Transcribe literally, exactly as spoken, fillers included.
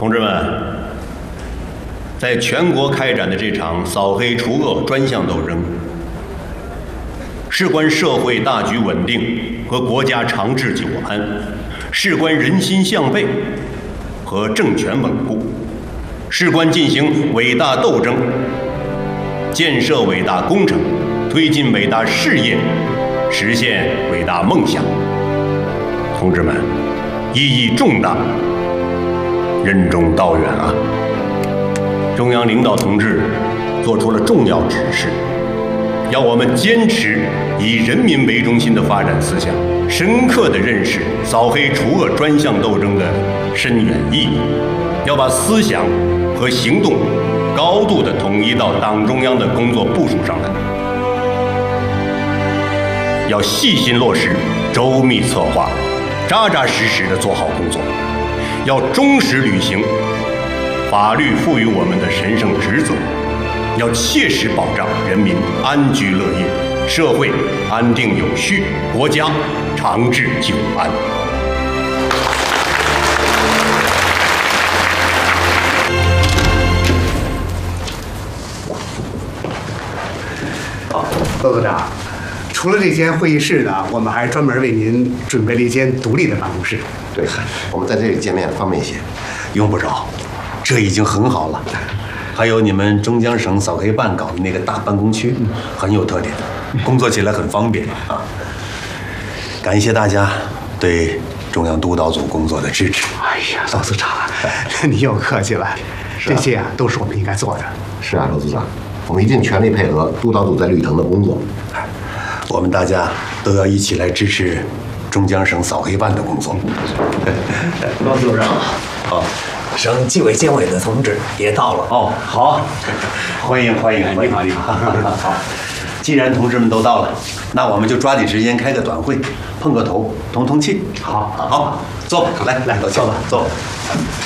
同志们，在全国开展的这场扫黑除恶专项斗争，事关社会大局稳定和国家长治久安，事关人心向背和政权稳固，事关进行伟大斗争，建设伟大工程，推进伟大事业，实现伟大梦想。同志们，意义重大，任重道远啊！中央领导同志作出了重要指示，要我们坚持以人民为中心的发展思想，深刻地认识扫黑除恶专项斗争的深远意义，要把思想和行动高度地统一到党中央的工作部署上来，要细心落实，周密策划，扎扎实实地做好工作，要忠实履行法律赋予我们的神圣职责，要切实保障人民安居乐业，社会安定有序，国家长治久安。 窦组长，除了这间会议室呢，我们还专门为您准备了一间独立的办公室。 对，我们在这里见面方便些。 用不着，这已经很好了。还有你们中江省扫黑办搞的那个大办公区，很有特点，工作起来很方便啊。感谢大家对中央督导组工作的支持。 哎呀，窦组长，您又客气了，这些啊都是我们应该做的。 是啊，窦组长，我们一定全力配合督导组在绿藤的工作。 我们大家都要一起来支持中江省扫黑办的工作。 高组长， 好， 省纪委监委的同志也到了。 哦，好，欢迎欢迎欢迎！ 你好你好。 好，既然同志们都到了，那我们就抓紧时间开个短会，碰个头，通通气。 好， 好，坐吧，来来， 坐吧， 坐吧。